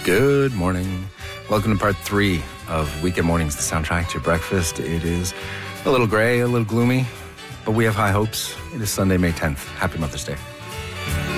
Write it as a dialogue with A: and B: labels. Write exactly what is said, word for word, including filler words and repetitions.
A: Good morning. Welcome to part three of Weekend Mornings, the soundtrack to your breakfast. It is a little gray, a little gloomy, but we have high hopes. It is Sunday, May tenth. Happy Mother's Day.